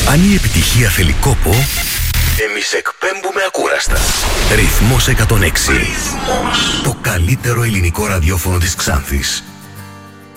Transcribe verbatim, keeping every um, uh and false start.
Αν η επιτυχία θέλει κόπο, εμείς εκπέμπουμε ακούραστα. Ρυθμός εκατόν έξι. Ρυθμός. Το καλύτερο ελληνικό ραδιόφωνο της Ξάνθης.